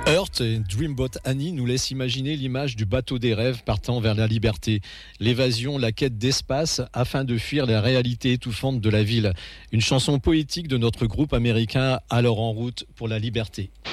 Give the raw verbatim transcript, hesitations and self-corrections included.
Earth et Dreamboat Annie nous laissent imaginer l'image du bateau des rêves partant vers la liberté. L'évasion, la quête d'espace afin de fuir la réalité étouffante de la ville. Une chanson poétique de notre groupe américain Alors en route pour la liberté.